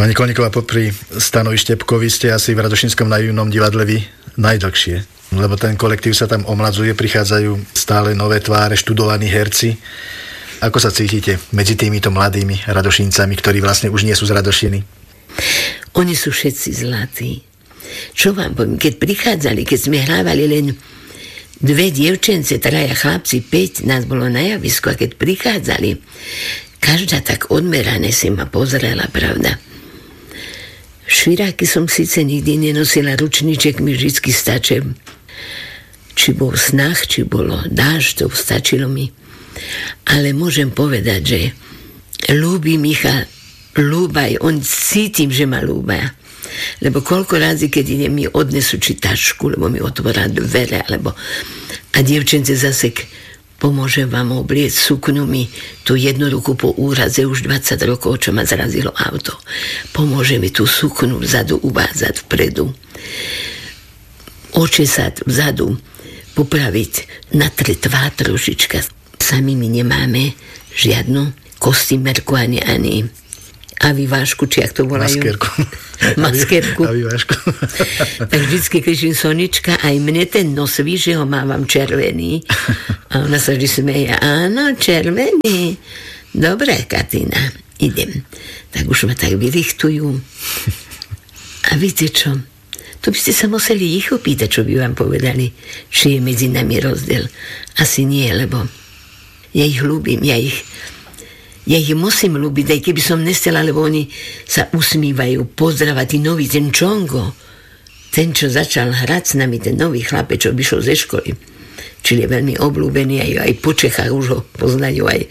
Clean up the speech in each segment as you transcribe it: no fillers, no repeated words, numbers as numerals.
Pani Kolníková, popri Stanovi Štepkovi ste asi v Radošínskom naivnom divadle vy najdlhšie, lebo ten kolektív sa tam omladzuje, prichádzajú stále nové tváre, študovaní herci. Ako sa cítite medzi týmito mladými Radošíncami, ktorí vlastne už nie sú z Radošiny? Oni sú všetci zlatí. Čo vám poviem, keď prichádzali, keď sme hrávali len 2 dievčence, 3 chlapci, 5, nás bolo na javisku, a keď prichádzali, každá tak odmerane si ma pozrela, pravda. Šviráky som síce nikdy nenosila, ručníček mi vždycky stačil. Či bol snah, či bolo dážď, to stačilo mi. Ale môžem povedať, že ľúbi Michal, ľúbaj, on cítim, že ma ľúba. Lebo koľko razy, keď idem, mi odnesú či tašku, lebo mi otvorá dvere, alebo a dievčence zase pomôže vám obliecť, suknú mi tú jednu ruku po úraze už 20 rokov, čo ma zrazilo auto. Pomôže mi tú suknu vzadu uvádzať vpredu. Očesať vzadu, popraviť, natriť tvár trošička. Sami my nemáme žiadnu kostýmerku ani avivášku, či jak to volajú? Maskerku. Avivášku. Tak vždycky kričím, Sonička, aj mne ten nos, víš, že ho mávam červený. A ona sa vždy smeje, áno, červený. Dobre, Katina, idem. Tak už ma tak vyrichtujú. A viete čo? To by ste sa museli ich opýtať, čo by vám povedali, či je medzi nami rozdiel. Asi nie, lebo ja ich ľúbim, ja ich musím ľúbiť, aj keby som nestela, lebo oni sa usmívajú, pozdravať nový, ten Čongo, ten, čo začal hrať s nami, ten nový chlapec, čo vyšiel ze školy, čili je veľmi obľúbený, aj po Čechách už ho poznajú, aj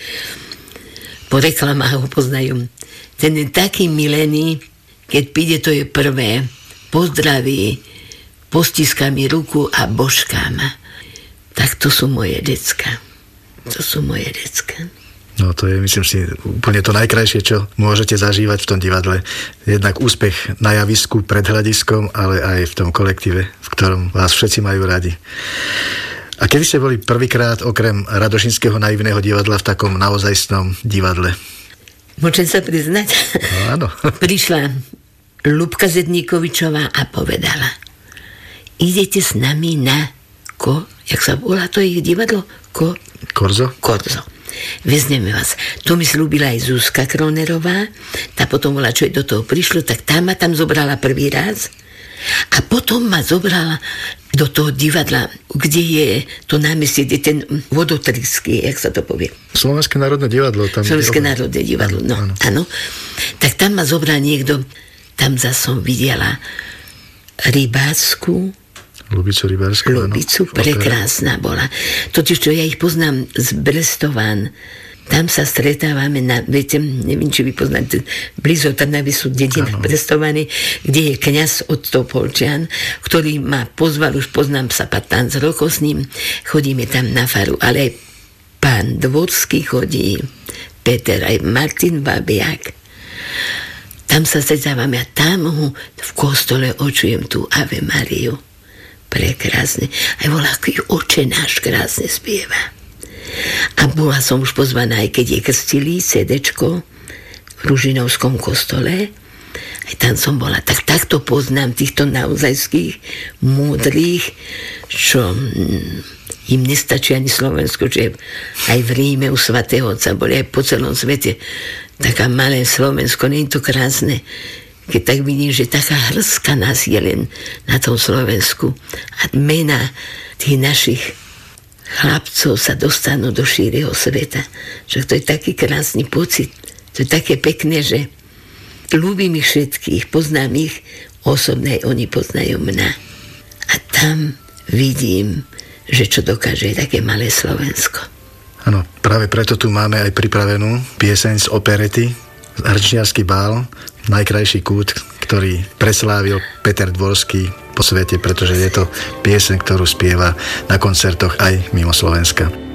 po reklamách ho poznajú. Ten je taký milený, keď príde, to je prvé, pozdraví, postíska mi ruku a božká ma. Tak to sú moje decka. To sú moje decka. No to je, myslím si, úplne to najkrajšie, čo môžete zažívať v tom divadle. Jednak úspech na javisku pred hľadiskom, ale aj v tom kolektíve, v ktorom vás všetci majú radi. A kedy ste boli prvýkrát okrem Radošinského naivného divadla v takom naozajstnom divadle? Môžem sa priznať? No, áno. Prišla Ľubka Zedníkovičová a povedala, idete s nami na jak sa volá to ich divadlo? Korzo? Korzo. Vezmeme vás. To mi slúbila aj Zuzka Kronerová. Tá potom bola, čo do toho prišlo, tak tá ma tam zobrala prvý raz. A potom ma zobrala do toho divadla, kde je to námestie, kde ten vodotrísky, jak sa to povie. Slovenské národné divadlo. Slovenské národné divadlo, no. Áno. Tak tam ma zobral niekto. Tam zase som videla rybácku, Ľubicu, prekrásna bola. Totiž, čo ja ich poznám z Brestován, tam sa stretávame viete, neviem, či vy poznáte, blizo Trnavy sú dedina Brestovany, kde je kňaz od Topolčian, ktorý ma pozval, už poznám sa 15 rokov s ním, chodíme tam na faru, ale aj pán Dvorský chodí, Peter, aj Martin Babiak. Tam sa stretávame a tam v kostole očujem tú Ave Mariu. Prekrásne. Aj voľaký Oče náš krásne spieva. A bola som už pozvaná, aj keď je krstili CD-čko v Ružinovskom kostole. Aj tam som bola. Takto poznám týchto naozajských, múdrych, čo im nestačí ani Slovensko, že aj v Ríme u svätého Otca boli aj po celom svete. Taká malé Slovensko, nie je to krásne. Keď tak vidím, že taká hrstka nás je len na tom Slovensku a mena tých našich chlapcov sa dostanú do šíreho sveta. Že to je taký krásny pocit. To je také pekné, že ľúbim ich všetkých, poznám ich osobne, oni poznajú mňa. A tam vidím, že čo dokáže také malé Slovensko. Áno, práve preto tu máme aj pripravenú pieseň z operety, Hrčniarsky bál, najkrajší kút, ktorý preslávil Peter Dvorský po svete, pretože je to pieseň, ktorú spieva na koncertoch aj mimo Slovenska.